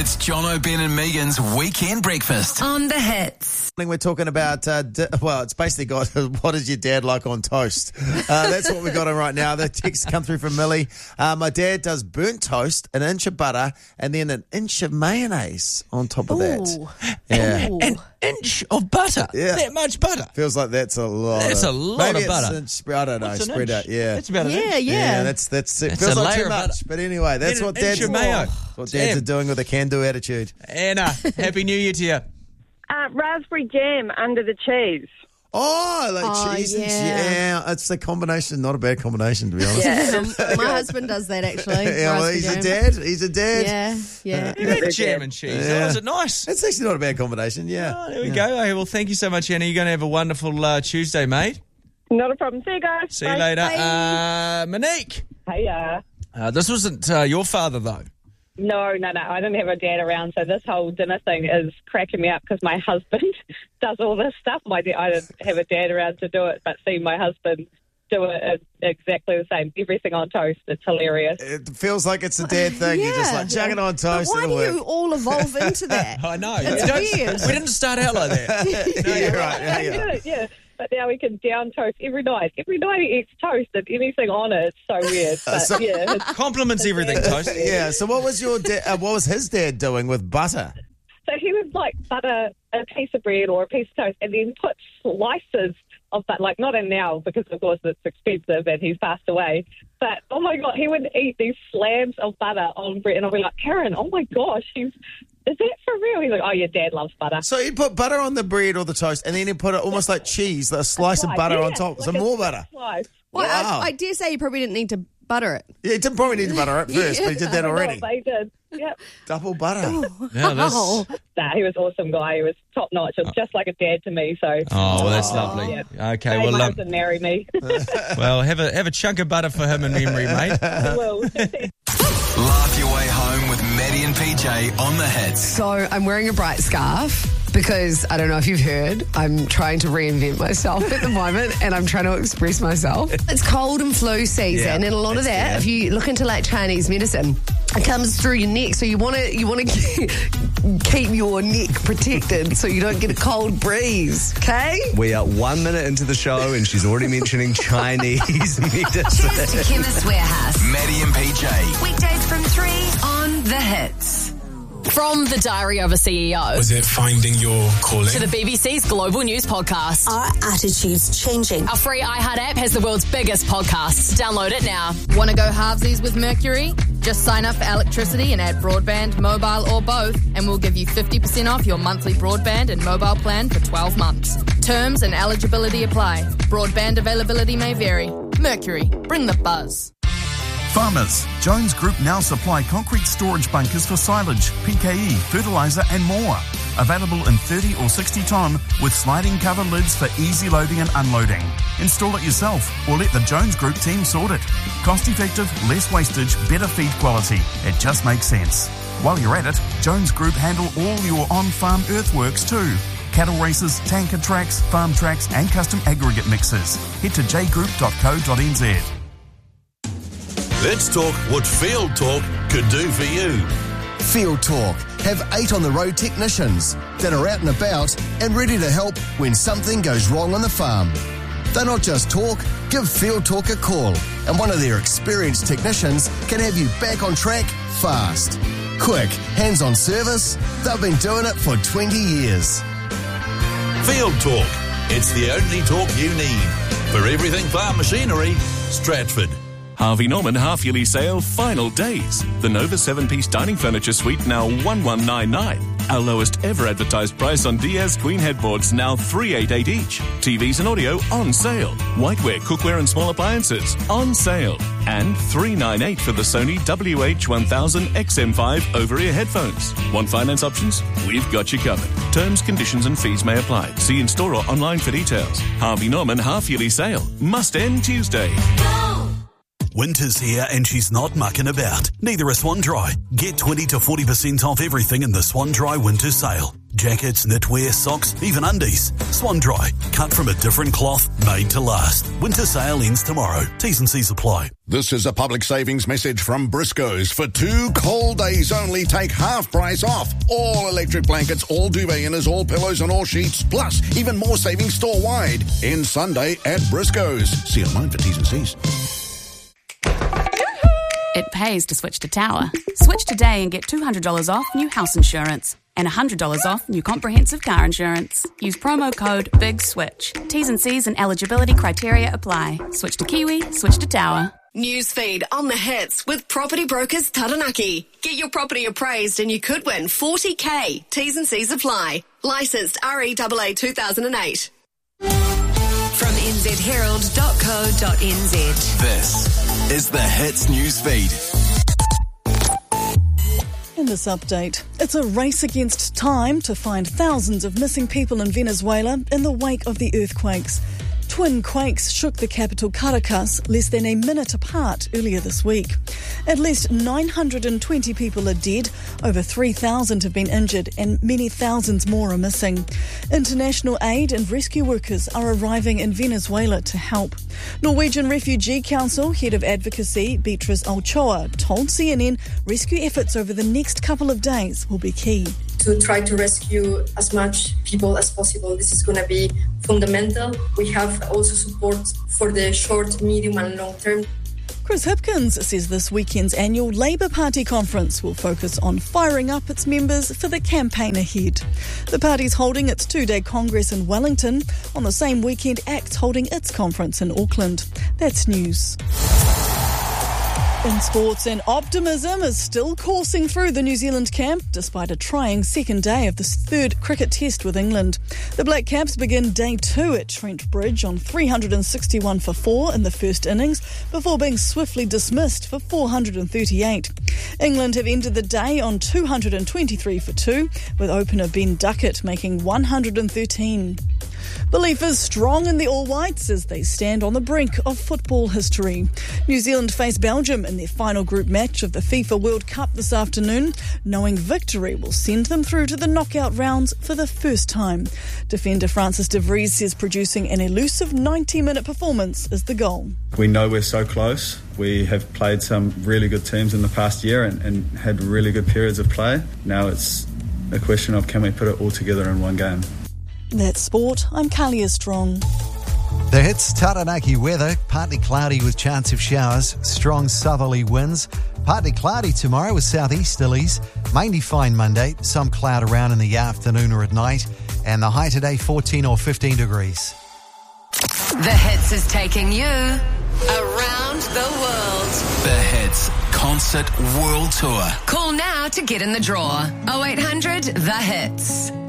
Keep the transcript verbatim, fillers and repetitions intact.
It's John O'Ben and Megan's Weekend Breakfast. On the Hits. We're talking about, uh, di- well, it's basically got, what is your dad like on toast? Uh, that's what we've got on right now. The text come through from Millie. Uh, my dad does burnt toast, an inch of butter, and then an inch of mayonnaise on top of that. Yeah. An inch of butter? Yeah. That much butter? Feels like that's a lot. That's of, a lot maybe of butter. It's inch, I don't know, What's an spread inch? out. Yeah. That's about an Yeah, inch. yeah. Yeah, that's, that's, it That's feels a like layer too of much. butter. But anyway, that's Then what an inch dads, of mayo. that's what dads Damn. are doing with a can-do attitude. Anna, Happy New Year to you. Uh, raspberry jam under the cheese. Oh, like Oh, cheese and yeah. yeah, it's a combination, not a bad combination to be honest. Um, my husband does that actually. Yeah, well, raspberry he's a jam. dad. He's a dad. Yeah, yeah. You had jam and cheese. Yeah. Oh, is it nice? It's actually not a bad combination, yeah. Oh, there we go. Okay, well, thank you so much, Anna. You're going to have a wonderful uh, Tuesday, mate. Not a problem. See you guys. See Bye. you later. Bye. Uh, Monique. Hiya. Uh, this wasn't uh, your father, though. No, no, no. I didn't have a dad around, so this whole dinner thing is cracking me up because my husband does all this stuff. My da- I didn't have a dad around to do it, but seeing my husband do it is exactly the same. Everything on toast. It's hilarious. It feels like it's a dad thing. You're just Yeah. like, chuck it on But toast. why it'll do you work. all evolve into that? I know. It's we, don't- weird. we didn't start out like that. Yeah, you're right. Yeah, I yeah. get it, yeah. But now we can down toast every night. Every night he eats toast and anything on it. It's so weird. But so- yeah, it's- Compliments everything, Toast. Yeah, so what was your da- uh, what was his dad doing with butter? so he would like butter a piece of bread or a piece of toast and then put slices of that, like not in now because of course it's expensive and he's passed away. But oh my God, he would eat these slabs of butter on bread and I'll be like, Karen, oh my gosh, he's is that for real? He's like, oh, your dad loves butter. So he'd put butter on the bread or the toast, and then he'd put it almost like cheese, a slice of Slice, butter yeah, on top, like some a more butter. Slice. Well, Wow. I, I dare say you probably didn't need to butter it. Yeah, he didn't probably need to butter it first, but he did that already. Oh, they did. Yep. Double butter. Yeah, that's, Oh, Nah, he was an awesome guy. He was top notch. It was just like a dad to me. So. oh, well, that's lovely. Yeah. Okay, Hey, well, my um, husband married me. well, have a have a chunk of butter for him in memory, mate. I will. Laugh your way home with Maddie and P J on the Hits. So I'm wearing a bright scarf because I don't know if you've heard, I'm trying to reinvent myself at the moment and I'm trying to express myself. It's cold and flu season, Yeah, and a lot of that's that, bad. if you look into like Chinese medicine, it comes through your neck. So you want to you want to keep your neck protected so you don't get a cold breeze. Okay? We are one minute into the show and she's already mentioning Chinese medicine. Cheers to Chemist Warehouse. Maddie and P J. Weekdays from three on the Hits. From the Diary of a C E O Was it finding your calling? to the B B C's Global News Podcast. Our attitudes changing. Our free iHeart app has the world's biggest podcasts. Download it now. Want to go halvesies with Mercury? Just sign up for electricity and add broadband, mobile or both, and we'll give you fifty percent off your monthly broadband and mobile plan for twelve months. Terms and eligibility apply. Broadband availability may vary. Mercury, bring the buzz. Farmers, Jones Group now supply concrete storage bunkers for silage, P K E, fertiliser and more. Available in thirty or sixty tonne with sliding cover lids for easy loading and unloading. Install it yourself or let the Jones Group team sort it. Cost effective, less wastage, better feed quality. It just makes sense. While you're at it, Jones Group handle all your on-farm earthworks too. Cattle races, tanker tracks, farm tracks and custom aggregate mixers. Head to j group dot co dot n z. Let's talk what Field Talk could do for you. Field Talk have eight on-the-road technicians that are out and about and ready to help when something goes wrong on the farm. They not just talk, give Field Talk a call and one of their experienced technicians can have you back on track fast. Quick, hands-on service, they've been doing it for twenty years. Field Talk. It's the only talk you need. For everything farm machinery, Stratford. Harvey Norman half-yearly sale final days. The Nova seven-piece dining furniture suite now one one nine nine. Our lowest ever advertised price on Diaz Queen headboards now three eighty-eight each. T Vs and audio on sale. Whiteware, cookware and small appliances on sale. And three ninety-eight for the Sony W H one thousand X M five over-ear headphones. Want finance options? We've got you covered. Terms, conditions and fees may apply. See in-store or online for details. Harvey Norman half-yearly sale. Must end Tuesday. Winter's here and she's not mucking about. Neither is Swan Dry. Get twenty to forty percent off everything in the Swan Dry winter sale. Jackets, knitwear, socks, even undies. Swan Dry, cut from a different cloth, made to last. Winter sale ends tomorrow. T's and C's apply. This is a public savings message from Briscoe's. For two cold days only, take half price off. All electric blankets, all duvet inners, all pillows and all sheets. Plus, even more savings store-wide. End Sunday at Briscoe's. See online for T's and C's. It pays to switch to Tower. Switch today and get two hundred dollars off new house insurance and one hundred dollars off new comprehensive car insurance. Use promo code BIGSWITCH. T's and C's and eligibility criteria apply. Switch to Kiwi, switch to Tower. Newsfeed on the hits with Property Brokers Taranaki. Get your property appraised and you could win forty K. T's and C's apply. Licensed R E A A two thousand eight. From n z herald dot co dot n z. This is the Hits Newsfeed. In this update, it's a race against time to find thousands of missing people in Venezuela in the wake of the earthquakes. Twin quakes shook the capital Caracas less than a minute apart earlier this week. At least nine hundred twenty people are dead, over three thousand have been injured and many thousands more are missing. International aid and rescue workers are arriving in Venezuela to help. Norwegian Refugee Council head of advocacy Beatrice Ochoa told C N N rescue efforts over the next couple of days will be key. To try to rescue as much people as possible. This is going to be fundamental. We have also support for the short, medium and long term. Chris Hipkins says this weekend's annual Labour Party conference will focus on firing up its members for the campaign ahead. The party's holding its two-day congress in Wellington. On the same weekend, ACT's holding its conference in Auckland. That's news. In sports, and optimism is still coursing through the New Zealand camp despite a trying second day of this third cricket test with England. The Black Caps begin day two at Trent Bridge on three hundred sixty-one for four in the first innings before being swiftly dismissed for four hundred thirty-eight. England have ended the day on two hundred twenty-three for two, with opener Ben Duckett making one hundred thirteen. Belief is strong in the All Whites as they stand on the brink of football history. New Zealand face Belgium in their final group match of the FIFA World Cup this afternoon, knowing victory will send them through to the knockout rounds for the first time. Defender Francis de Vries says producing an elusive ninety-minute performance is the goal. We know we're so close. We have played some really good teams in the past year and, and had really good periods of play. Now it's a question of can we put it all together in one game. That's sport. I'm Kalia Strong. The Hits Taranaki weather, partly cloudy with chance of showers, strong southerly winds, partly cloudy tomorrow with southeasterlies, mainly fine Monday, some cloud around in the afternoon or at night, and the high today fourteen or fifteen degrees. The Hits is taking you around the world. The Hits Concert World Tour. Call now to get in the draw. oh eight hundred The Hits.